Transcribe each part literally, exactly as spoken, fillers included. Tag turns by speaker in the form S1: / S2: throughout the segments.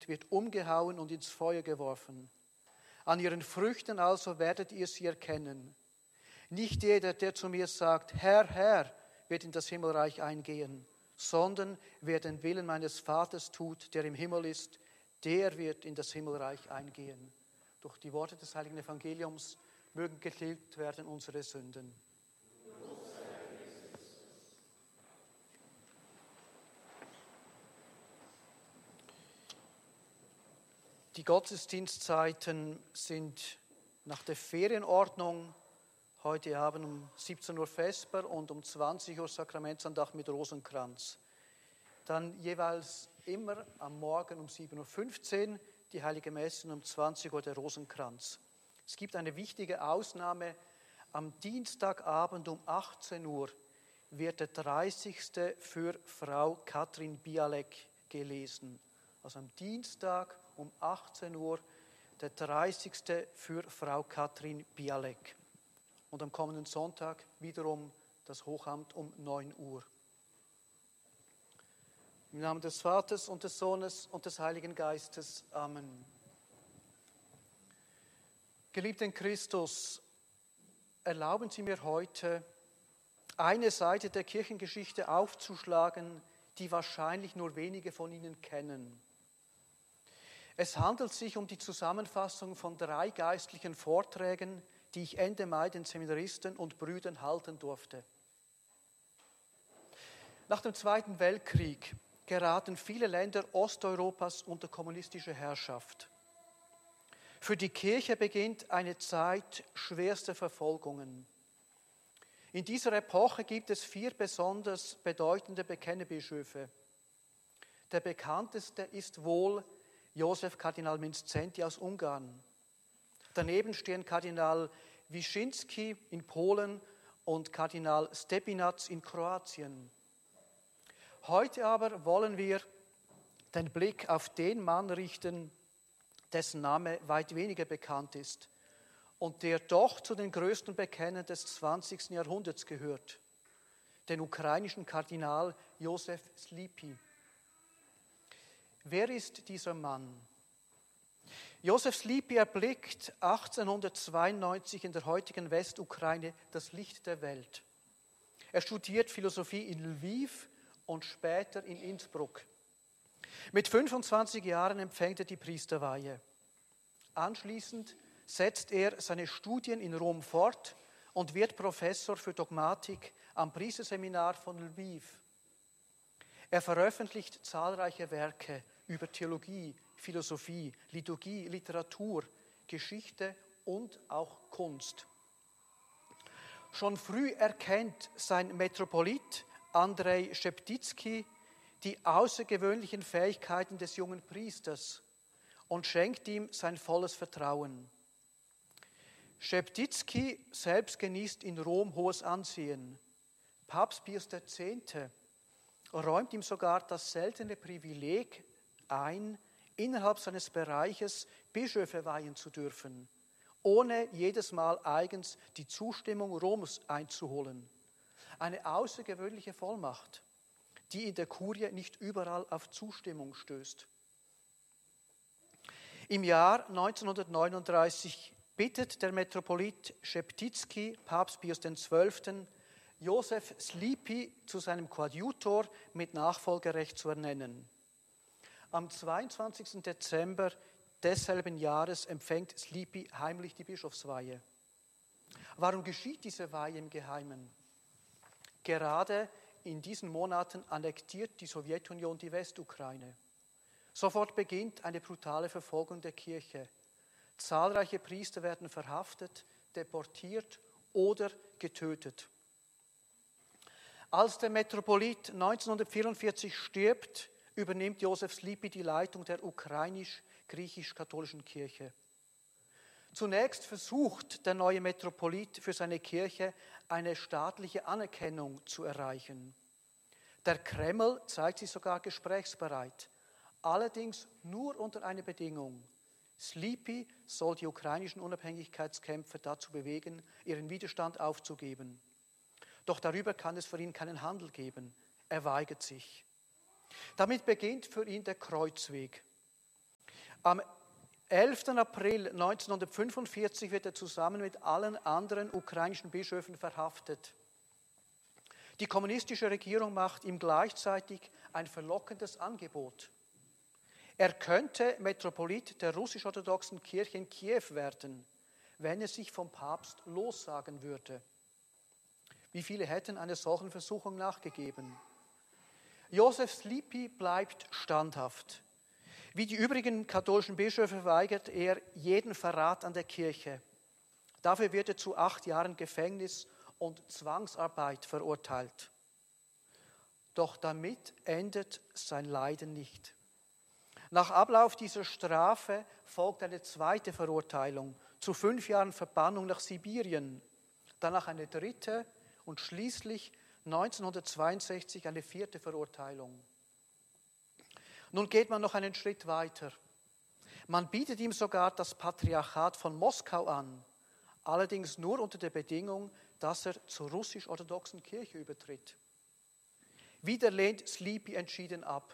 S1: spricht, wird umgehauen und ins Feuer geworfen. An ihren Früchten also werdet ihr sie erkennen. Nicht jeder, der zu mir sagt, Herr, Herr, wird in das Himmelreich eingehen, sondern wer den Willen meines Vaters tut, der im Himmel ist, der wird in das Himmelreich eingehen. Durch die Worte des Heiligen Evangeliums mögen getilgt werden unsere Sünden. Die Gottesdienstzeiten sind nach der Ferienordnung heute Abend um siebzehn Uhr Vesper und um zwanzig Uhr Sakramentsandacht mit Rosenkranz. Dann jeweils immer am Morgen um sieben Uhr fünfzehn die Heilige Messe und um zwanzig Uhr der Rosenkranz. Es gibt eine wichtige Ausnahme. Am Dienstagabend um achtzehn Uhr wird der dreißigste für Frau Katrin Bialek gelesen. Also am Dienstag um achtzehn Uhr der dreißigste für Frau Katrin Bialek. Und am kommenden Sonntag wiederum das Hochamt um neun Uhr. Im Namen des Vaters und des Sohnes und des Heiligen Geistes. Amen. Geliebter in Christus, erlauben Sie mir heute, eine Seite der Kirchengeschichte aufzuschlagen, die wahrscheinlich nur wenige von Ihnen kennen. Es handelt sich um die Zusammenfassung von drei geistlichen Vorträgen, die ich Ende Mai den Seminaristen und Brüdern halten durfte. Nach dem Zweiten Weltkrieg geraten viele Länder Osteuropas unter kommunistische Herrschaft. Für die Kirche beginnt eine Zeit schwerster Verfolgungen. In dieser Epoche gibt es vier besonders bedeutende Bekennerbischöfe. Der bekannteste ist wohl Josef Kardinal Mindszenty aus Ungarn. Daneben stehen Kardinal Wyszynski in Polen und Kardinal Stepinac in Kroatien. Heute aber wollen wir den Blick auf den Mann richten, dessen Name weit weniger bekannt ist und der doch zu den größten Bekennern des zwanzigsten Jahrhunderts gehört, den ukrainischen Kardinal Josef Slipy. Wer ist dieser Mann? Josef Slipy erblickt achtzehnhundertzweiundneunzig in der heutigen Westukraine das Licht der Welt. Er studiert Philosophie in Lviv und später in Innsbruck. Mit fünfundzwanzig Jahren empfängt er die Priesterweihe. Anschließend setzt er seine Studien in Rom fort und wird Professor für Dogmatik am Priesterseminar von Lviv. Er veröffentlicht zahlreiche Werke über Theologie, Philosophie, Liturgie, Literatur, Geschichte und auch Kunst. Schon früh erkennt sein Metropolit Andrei Szeptycki die außergewöhnlichen Fähigkeiten des jungen Priesters und schenkt ihm sein volles Vertrauen. Szeptycki selbst genießt in Rom hohes Ansehen. Papst Pius X. räumt ihm sogar das seltene Privileg ein, innerhalb seines Bereiches Bischöfe weihen zu dürfen, ohne jedes Mal eigens die Zustimmung Roms einzuholen. Eine außergewöhnliche Vollmacht, die in der Kurie nicht überall auf Zustimmung stößt. Im Jahr neunzehnhundertneununddreißig bittet der Metropolit Szeptycki Papst Pius der Zwölfte. Josef Slipy zu seinem Koadjutor mit Nachfolgerecht zu ernennen. Am zweiundzwanzigsten Dezember desselben Jahres empfängt Slipy heimlich die Bischofsweihe. Warum geschieht diese Weihe im Geheimen? Gerade in diesen Monaten annektiert die Sowjetunion die Westukraine. Sofort beginnt eine brutale Verfolgung der Kirche. Zahlreiche Priester werden verhaftet, deportiert oder getötet. Als der Metropolit neunzehnhundertvierundvierzig stirbt, übernimmt Josef Slipy die Leitung der ukrainisch-griechisch-katholischen Kirche. Zunächst versucht der neue Metropolit für seine Kirche eine staatliche Anerkennung zu erreichen. Der Kreml zeigt sich sogar gesprächsbereit, allerdings nur unter einer Bedingung. Slipy soll die ukrainischen Unabhängigkeitskämpfer dazu bewegen, ihren Widerstand aufzugeben. Doch darüber kann es für ihn keinen Handel geben. Er weigert sich. Damit beginnt für ihn der Kreuzweg. Am elften April neunzehnhundertfünfundvierzig wird er zusammen mit allen anderen ukrainischen Bischöfen verhaftet. Die kommunistische Regierung macht ihm gleichzeitig ein verlockendes Angebot. Er könnte Metropolit der russisch-orthodoxen Kirche in Kiew werden, wenn er sich vom Papst lossagen würde. Wie viele hätten einer solchen Versuchung nachgegeben? Josef Slipy bleibt standhaft. Wie die übrigen katholischen Bischöfe weigert er jeden Verrat an der Kirche. Dafür wird er zu acht Jahren Gefängnis und Zwangsarbeit verurteilt. Doch damit endet sein Leiden nicht. Nach Ablauf dieser Strafe folgt eine zweite Verurteilung zu fünf Jahren Verbannung nach Sibirien, danach eine dritte und schließlich neunzehnhundertzweiundsechzig eine vierte Verurteilung. Nun geht man noch einen Schritt weiter. Man bietet ihm sogar das Patriarchat von Moskau an, allerdings nur unter der Bedingung, dass er zur russisch-orthodoxen Kirche übertritt. Wieder lehnt Slipy entschieden ab.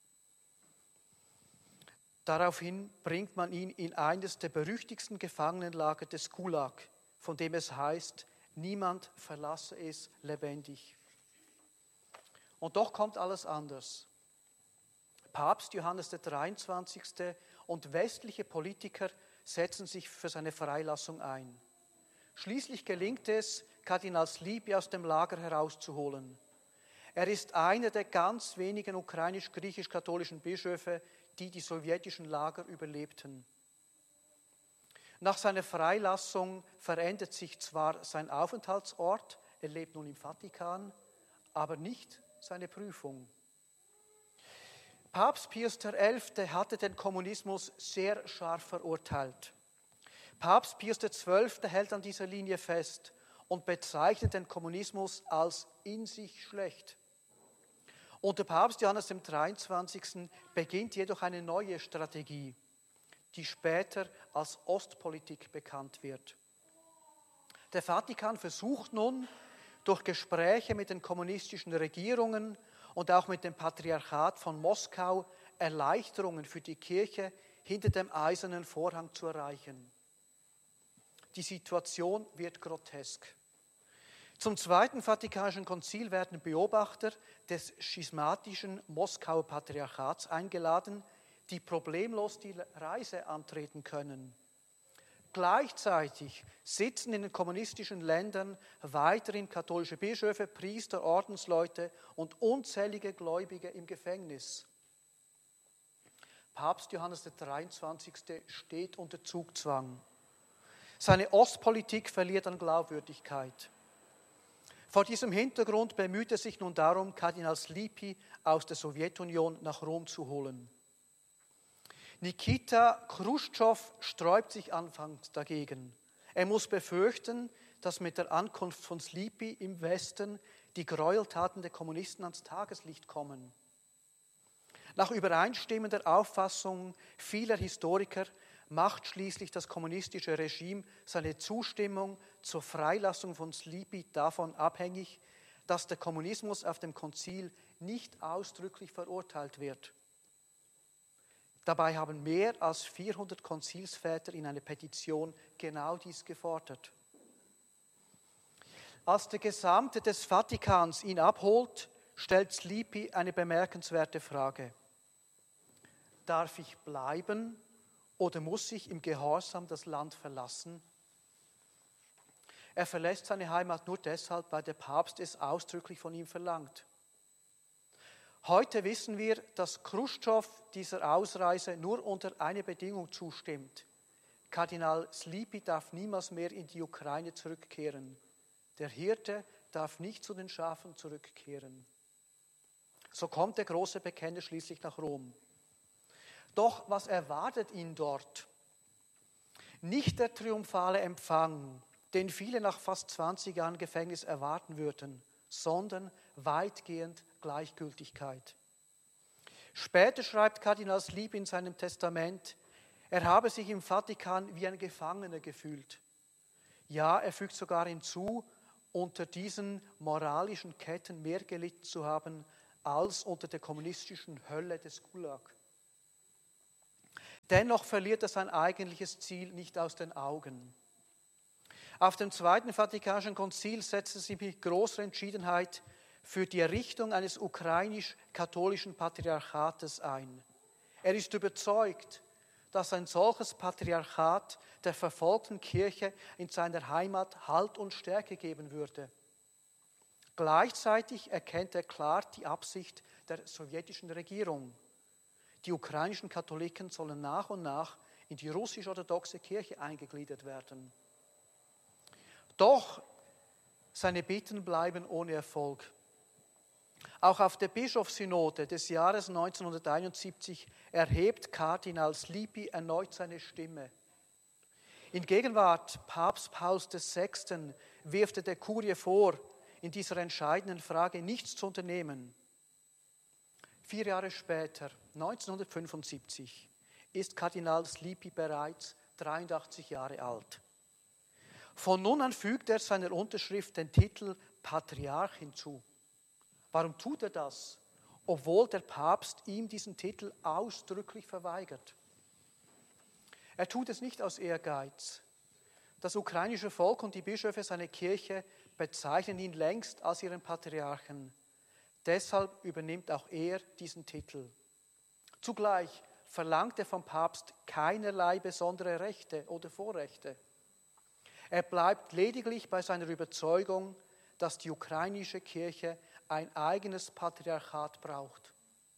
S1: Daraufhin bringt man ihn in eines der berüchtigsten Gefangenenlager des Gulag, von dem es heißt, niemand verlasse es lebendig. Und doch kommt alles anders. Papst Johannes der dreiundzwanzigste und westliche Politiker setzen sich für seine Freilassung ein. Schließlich gelingt es, Kardinal Slipy aus dem Lager herauszuholen. Er ist einer der ganz wenigen ukrainisch-griechisch-katholischen Bischöfe, die die sowjetischen Lager überlebten. Nach seiner Freilassung verändert sich zwar sein Aufenthaltsort, er lebt nun im Vatikan, aber nicht seine Prüfung. Papst Pius der Elfte hatte den Kommunismus sehr scharf verurteilt. Papst Pius der Zwölfte hält an dieser Linie fest und bezeichnet den Kommunismus als in sich schlecht. Unter Papst Johannes dem dreiundzwanzigsten beginnt jedoch eine neue Strategie, die später als Ostpolitik bekannt wird. Der Vatikan versucht nun, durch Gespräche mit den kommunistischen Regierungen und auch mit dem Patriarchat von Moskau Erleichterungen für die Kirche hinter dem eisernen Vorhang zu erreichen. Die Situation wird grotesk. Zum Zweiten Vatikanischen Konzil werden Beobachter des schismatischen Moskauer Patriarchats eingeladen, die problemlos die Reise antreten können. Gleichzeitig sitzen in den kommunistischen Ländern weiterhin katholische Bischöfe, Priester, Ordensleute und unzählige Gläubige im Gefängnis. Papst Johannes der dreiundzwanzigste steht unter Zugzwang. Seine Ostpolitik verliert an Glaubwürdigkeit. Vor diesem Hintergrund bemüht er sich nun darum, Kardinal Slipy aus der Sowjetunion nach Rom zu holen. Nikita Chruschtschow sträubt sich anfangs dagegen. Er muss befürchten, dass mit der Ankunft von Slipy im Westen die Gräueltaten der Kommunisten ans Tageslicht kommen. Nach übereinstimmender Auffassung vieler Historiker macht schließlich das kommunistische Regime seine Zustimmung zur Freilassung von Slipy davon abhängig, dass der Kommunismus auf dem Konzil nicht ausdrücklich verurteilt wird. Dabei haben mehr als vierhundert Konzilsväter in einer Petition genau dies gefordert. Als der Gesandte des Vatikans ihn abholt, stellt Slipy eine bemerkenswerte Frage. Darf ich bleiben oder muss ich im Gehorsam das Land verlassen? Er verlässt seine Heimat nur deshalb, weil der Papst es ausdrücklich von ihm verlangt. Heute wissen wir, dass Chruschtschow dieser Ausreise nur unter einer Bedingung zustimmt. Kardinal Slipy darf niemals mehr in die Ukraine zurückkehren. Der Hirte darf nicht zu den Schafen zurückkehren. So kommt der große Bekenner schließlich nach Rom. Doch was erwartet ihn dort? Nicht der triumphale Empfang, den viele nach fast zwanzig Jahren Gefängnis erwarten würden, sondern weitgehend Gleichgültigkeit. Später schreibt Kardinal Slipy in seinem Testament, er habe sich im Vatikan wie ein Gefangener gefühlt. Ja, er fügt sogar hinzu, unter diesen moralischen Ketten mehr gelitten zu haben, als unter der kommunistischen Hölle des Gulag. Dennoch verliert er sein eigentliches Ziel nicht aus den Augen. Auf dem Zweiten Vatikanischen Konzil setzte er sich mit großer Entschiedenheit für die Errichtung eines ukrainisch-katholischen Patriarchates ein. Er ist überzeugt, dass ein solches Patriarchat der verfolgten Kirche in seiner Heimat Halt und Stärke geben würde. Gleichzeitig erkennt er klar die Absicht der sowjetischen Regierung. Die ukrainischen Katholiken sollen nach und nach in die russisch-orthodoxe Kirche eingegliedert werden. Doch seine Bitten bleiben ohne Erfolg. Auch auf der Bischofssynode des Jahres neunzehnhunderteinundsiebzig erhebt Kardinal Slipy erneut seine Stimme. In Gegenwart Papst Pauls der Sechste wirft er der Kurie vor, in dieser entscheidenden Frage nichts zu unternehmen. Vier Jahre später, neunzehnhundertfünfundsiebzig, ist Kardinal Slipy bereits dreiundachtzig Jahre alt. Von nun an fügt er seiner Unterschrift den Titel Patriarch hinzu. Warum tut er das, obwohl der Papst ihm diesen Titel ausdrücklich verweigert? Er tut es nicht aus Ehrgeiz. Das ukrainische Volk und die Bischöfe seiner Kirche bezeichnen ihn längst als ihren Patriarchen. Deshalb übernimmt auch er diesen Titel. Zugleich verlangt er vom Papst keinerlei besondere Rechte oder Vorrechte. Er bleibt lediglich bei seiner Überzeugung, dass die ukrainische Kirche ein eigenes Patriarchat braucht.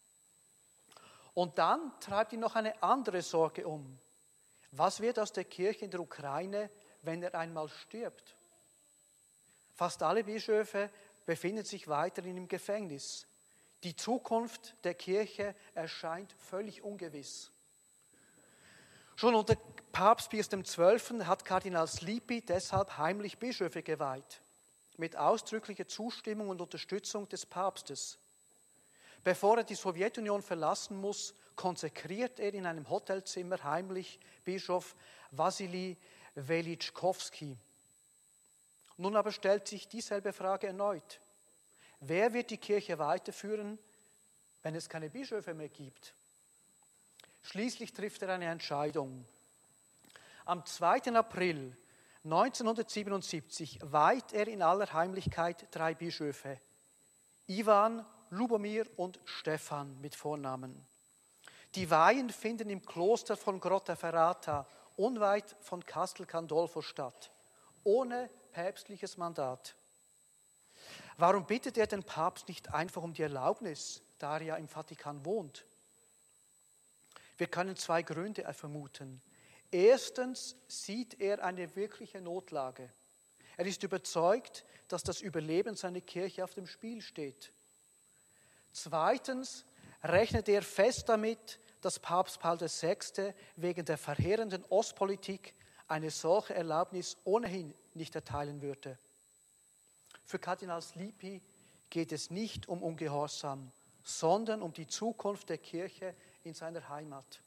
S1: Und dann treibt ihn noch eine andere Sorge um. Was wird aus der Kirche in der Ukraine, wenn er einmal stirbt? Fast alle Bischöfe befinden sich weiterhin im Gefängnis. Die Zukunft der Kirche erscheint völlig ungewiss. Schon unter Papst Pius der Zwölfte hat Kardinal Slipy deshalb heimlich Bischöfe geweiht, mit ausdrücklicher Zustimmung und Unterstützung des Papstes. Bevor er die Sowjetunion verlassen muss, konsekriert er in einem Hotelzimmer heimlich Bischof Wassili Welitschkowski. Nun aber stellt sich dieselbe Frage erneut. Wer wird die Kirche weiterführen, wenn es keine Bischöfe mehr gibt? Schließlich trifft er eine Entscheidung. Am zweiten April neunzehnhundertsiebenundsiebzig weiht er in aller Heimlichkeit drei Bischöfe: Iwan, Lubomir und Stephan mit Vornamen. Die Weihen finden im Kloster von Grottaferrata, unweit von Castel Gandolfo statt, ohne päpstliches Mandat. Warum bittet er den Papst nicht einfach um die Erlaubnis, da er ja im Vatikan wohnt? Wir können zwei Gründe vermuten. Erstens sieht er eine wirkliche Notlage. Er ist überzeugt, dass das Überleben seiner Kirche auf dem Spiel steht. Zweitens rechnet er fest damit, dass Papst Paul der Sechste wegen der verheerenden Ostpolitik eine solche Erlaubnis ohnehin nicht erteilen würde. Für Kardinal Slipy geht es nicht um Ungehorsam, sondern um die Zukunft der Kirche in seiner Heimat.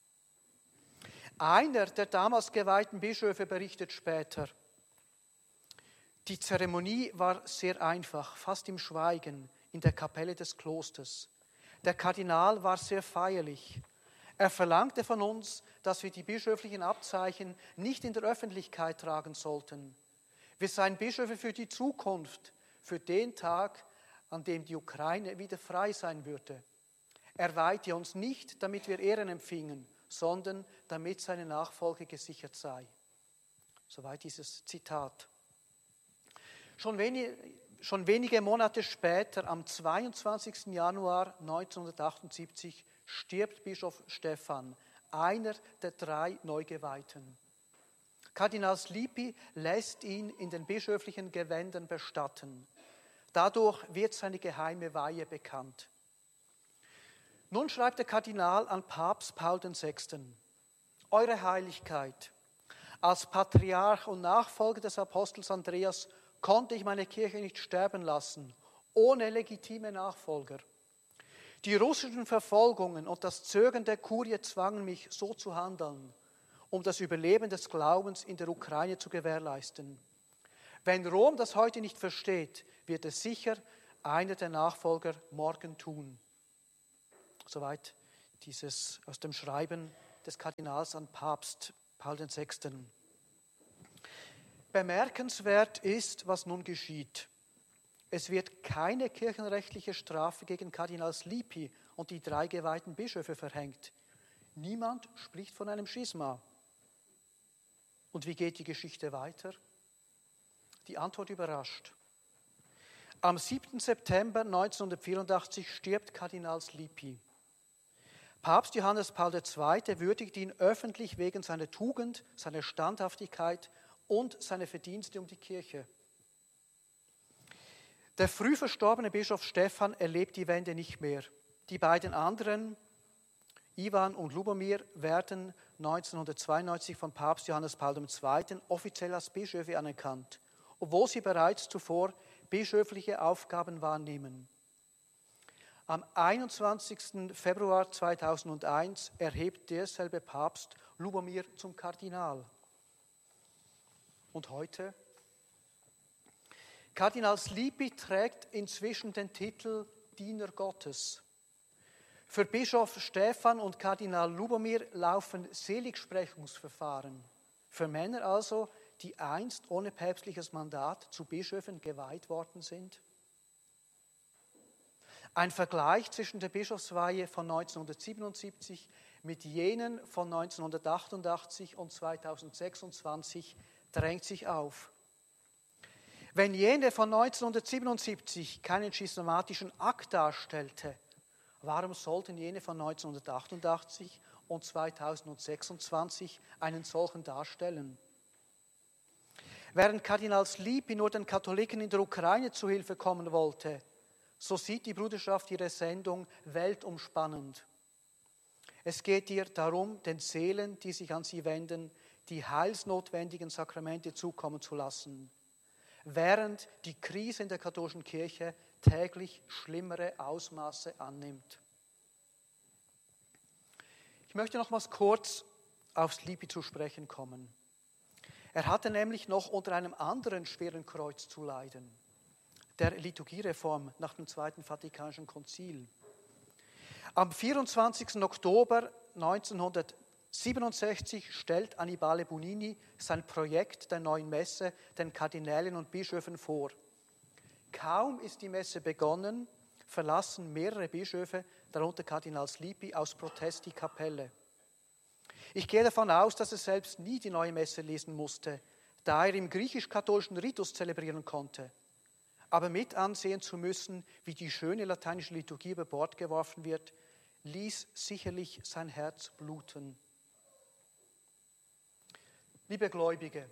S1: Einer der damals geweihten Bischöfe berichtet später: Die Zeremonie war sehr einfach, fast im Schweigen, in der Kapelle des Klosters. Der Kardinal war sehr feierlich. Er verlangte von uns, dass wir die bischöflichen Abzeichen nicht in der Öffentlichkeit tragen sollten. Wir seien Bischöfe für die Zukunft, für den Tag, an dem die Ukraine wieder frei sein würde. Er weihte uns nicht, damit wir Ehren empfingen, sondern damit seine Nachfolge gesichert sei. Soweit dieses Zitat. Schon wenige, schon wenige Monate später, am zweiundzwanzigsten Januar neunzehnhundertachtundsiebzig, stirbt Bischof Stephan, einer der drei Neugeweihten. Kardinal Slipy lässt ihn in den bischöflichen Gewändern bestatten. Dadurch wird seine geheime Weihe bekannt. Nun schreibt der Kardinal an Papst Paul der Sechste: Eure Heiligkeit, als Patriarch und Nachfolger des Apostels Andreas konnte ich meine Kirche nicht sterben lassen, ohne legitime Nachfolger. Die russischen Verfolgungen und das Zögern der Kurie zwangen mich, so zu handeln, um das Überleben des Glaubens in der Ukraine zu gewährleisten. Wenn Rom das heute nicht versteht, wird es sicher einer der Nachfolger morgen tun. Soweit dieses aus dem Schreiben des Kardinals an Papst Paul der Sechste. Bemerkenswert ist, was nun geschieht. Es wird keine kirchenrechtliche Strafe gegen Kardinal Slipy und die drei geweihten Bischöfe verhängt. Niemand spricht von einem Schisma. Und wie geht die Geschichte weiter? Die Antwort überrascht. Am siebten September neunzehnhundertvierundachtzig stirbt Kardinal Slipy. Papst Johannes Paul der Zweite würdigt ihn öffentlich wegen seiner Tugend, seiner Standhaftigkeit und seiner Verdienste um die Kirche. Der früh verstorbene Bischof Stephan erlebt die Wende nicht mehr. Die beiden anderen, Ivan und Lubomir, werden neunzehnhundertzweiundneunzig von Papst Johannes Paul der Zweite offiziell als Bischöfe anerkannt, obwohl sie bereits zuvor bischöfliche Aufgaben wahrnehmen. Am einundzwanzigsten Februar zweitausendeins erhebt derselbe Papst Lubomir zum Kardinal. Und heute? Kardinal Slipy trägt inzwischen den Titel Diener Gottes. Für Bischof Stephan und Kardinal Lubomir laufen Seligsprechungsverfahren. Für Männer also, die einst ohne päpstliches Mandat zu Bischöfen geweiht worden sind. Ein Vergleich zwischen der Bischofsweihe von neunzehnhundertsiebenundsiebzig mit jenen von neunzehnhundertachtundachtzig und zweitausendsechsundzwanzig drängt sich auf. Wenn jene von neunzehnhundertsiebenundsiebzig keinen schismatischen Akt darstellte, warum sollten jene von neunzehnhundertachtundachtzig und zweitausendsechsundzwanzig einen solchen darstellen? Während Kardinal Slipy nur den Katholiken in der Ukraine zu Hilfe kommen wollte, so sieht die Bruderschaft ihre Sendung weltumspannend. Es geht ihr darum, den Seelen, die sich an sie wenden, die heilsnotwendigen Sakramente zukommen zu lassen, während die Krise in der katholischen Kirche täglich schlimmere Ausmaße annimmt. Ich möchte nochmals kurz auf Slipy zu sprechen kommen. Er hatte nämlich noch unter einem anderen schweren Kreuz zu leiden, der Liturgiereform nach dem Zweiten Vatikanischen Konzil. Am vierundzwanzigsten Oktober neunzehnhundertsiebenundsechzig stellt Annibale Bugnini sein Projekt der neuen Messe den Kardinälen und Bischöfen vor. Kaum ist die Messe begonnen, verlassen mehrere Bischöfe, darunter Kardinal Slipy, aus Protest die Kapelle. Ich gehe davon aus, dass er selbst nie die neue Messe lesen musste, da er im griechisch-katholischen Ritus zelebrieren konnte. Aber mit ansehen zu müssen, wie die schöne lateinische Liturgie über Bord geworfen wird, ließ sicherlich sein Herz bluten. Liebe Gläubige,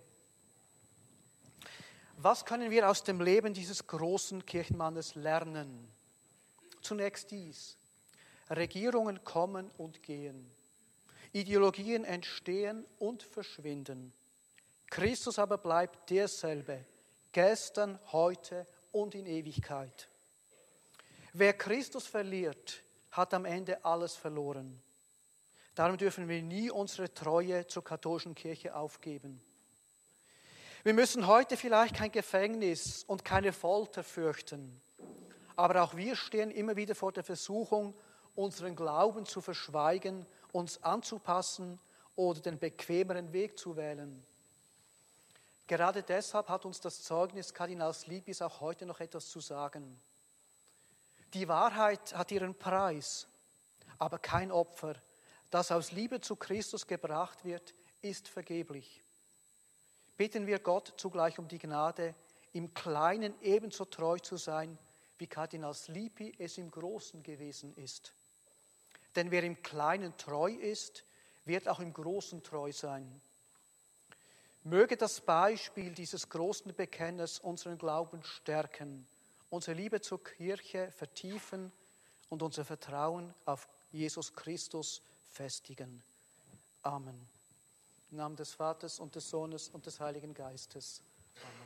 S1: was können wir aus dem Leben dieses großen Kirchenmannes lernen? Zunächst dies: Regierungen kommen und gehen. Ideologien entstehen und verschwinden. Christus aber bleibt derselbe, gestern, heute und in Ewigkeit. Wer Christus verliert, hat am Ende alles verloren. Darum dürfen wir nie unsere Treue zur katholischen Kirche aufgeben. Wir müssen heute vielleicht kein Gefängnis und keine Folter fürchten, aber auch wir stehen immer wieder vor der Versuchung, unseren Glauben zu verschweigen, uns anzupassen oder den bequemeren Weg zu wählen. Gerade deshalb hat uns das Zeugnis Kardinal Slipys auch heute noch etwas zu sagen. Die Wahrheit hat ihren Preis, aber kein Opfer, das aus Liebe zu Christus gebracht wird, ist vergeblich. Bitten wir Gott zugleich um die Gnade, im Kleinen ebenso treu zu sein, wie Kardinal Slipy es im Großen gewesen ist. Denn wer im Kleinen treu ist, wird auch im Großen treu sein. Möge das Beispiel dieses großen Bekenners unseren Glauben stärken, unsere Liebe zur Kirche vertiefen und unser Vertrauen auf Jesus Christus festigen. Amen. Im Namen des Vaters und des Sohnes und des Heiligen Geistes. Amen.